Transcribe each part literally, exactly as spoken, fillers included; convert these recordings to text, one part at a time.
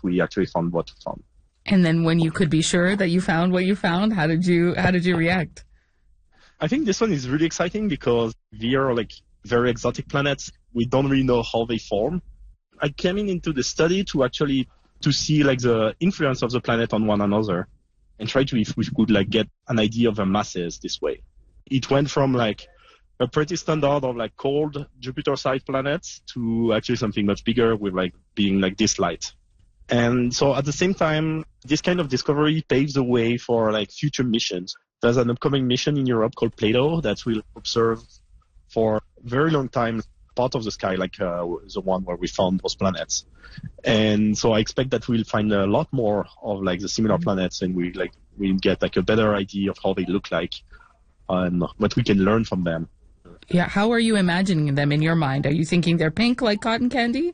we actually found what we found. And then when you could be sure that you found what you found, how did you how did you react? I think this one is really exciting because they are like very exotic planets. We don't really know how they form. I came in into the study to actually to see like the influence of the planet on one another and try to if we could like get an idea of their masses this way. It went from like a pretty standard of like cold Jupiter-sized planets to actually something much bigger with like being like this light. And so at the same time, this kind of discovery paves the way for like future missions. There's an upcoming mission in Europe called Plato that will observe for a very long time part of the sky, like uh, the one where we found those planets. And so I expect that we'll find a lot more of like the similar planets, and we like we get like a better idea of how they look like and what we can learn from them. Yeah, how are you imagining them in your mind? Are you thinking they're pink like cotton candy?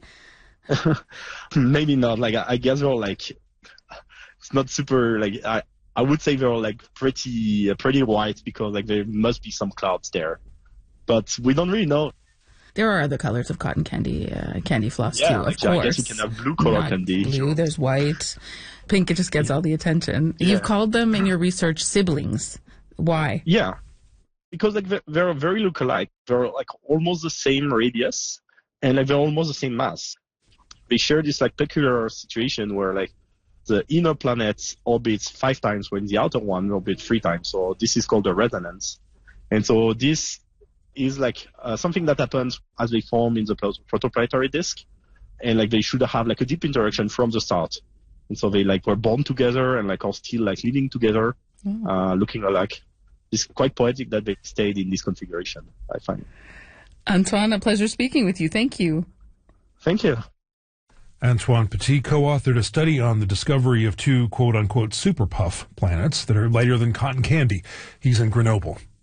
Maybe not. Like I guess they're like it's not super like I. I would say they're like pretty uh, pretty white because like there must be some clouds there, but we don't really know. There are other colors of cotton candy, uh, candy floss yeah, too, of like, course. I guess you can have blue color Not candy. Blue, there's white. Pink, it just gets all the attention. Yeah. You've called them in your research siblings. Why? Yeah, because like they're, they're very look-alike. They're like almost the same radius, and like they're almost the same mass. They share this like peculiar situation where like the inner planet orbits five times when the outer one orbits three times. So this is called a resonance. And so this is like uh, something that happens as they form in the protoplanetary disk. And like they should have like a deep interaction from the start. And so they like were born together and like are still like living together, mm. uh, looking alike. It's quite poetic that they stayed in this configuration, I find. Antoine, a pleasure speaking with you. Thank you. Thank you. Antoine Petit co-authored a study on the discovery of two quote-unquote super puff planets that are lighter than cotton candy. He's in Grenoble.